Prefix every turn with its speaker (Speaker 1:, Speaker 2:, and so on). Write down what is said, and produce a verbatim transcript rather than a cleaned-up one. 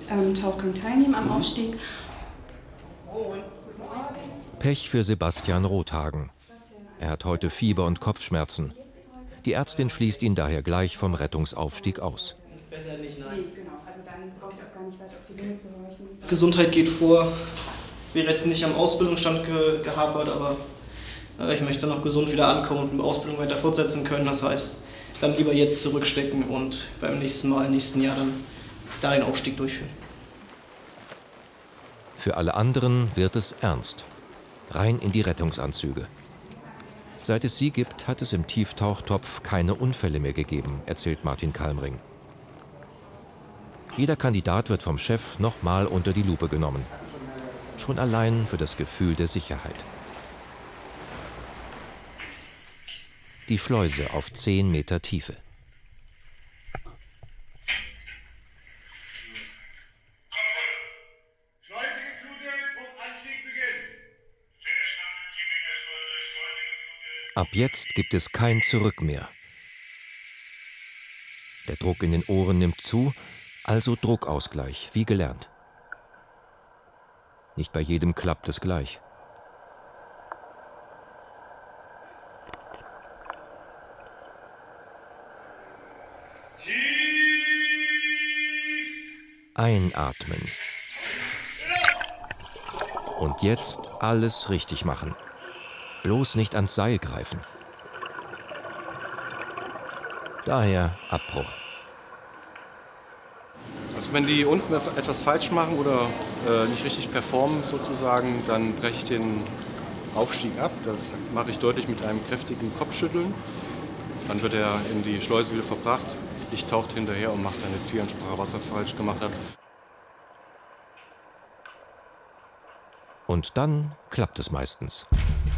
Speaker 1: ähm, Tauchgang teilnehmen am Aufstieg.
Speaker 2: Pech für Sebastian Rothagen. Er hat heute Fieber und Kopfschmerzen. Die Ärztin schließt ihn daher gleich vom Rettungsaufstieg aus.
Speaker 3: Gesundheit geht vor. Ich wäre jetzt nicht am Ausbildungsstand ge gehapert, aber äh, ich möchte noch gesund wieder ankommen und die Ausbildung weiter fortsetzen können. Das heißt, dann lieber jetzt zurückstecken und beim nächsten Mal, im nächsten Jahr dann da den Aufstieg durchführen.
Speaker 2: Für alle anderen wird es ernst. Rein in die Rettungsanzüge. Seit es sie gibt, hat es im Tieftauchtopf keine Unfälle mehr gegeben, erzählt Martin Kalmring. Jeder Kandidat wird vom Chef nochmal unter die Lupe genommen. Schon allein für das Gefühl der Sicherheit. Die Schleuse auf zehn Meter Tiefe. Ab jetzt gibt es kein Zurück mehr. Der Druck in den Ohren nimmt zu, also Druckausgleich, wie gelernt. Nicht bei jedem klappt es gleich. Einatmen. Und jetzt alles richtig machen. Bloß nicht ans Seil greifen. Daher Abbruch.
Speaker 4: Also wenn die unten etwas falsch machen oder äh, nicht richtig performen sozusagen, dann breche ich den Aufstieg ab. Das mache ich deutlich mit einem kräftigen Kopfschütteln. Dann wird er in die Schleuse wieder verbracht. Ich tauche hinterher und mache eine Zielansprache, was er falsch gemacht hat.
Speaker 2: Und dann klappt es meistens.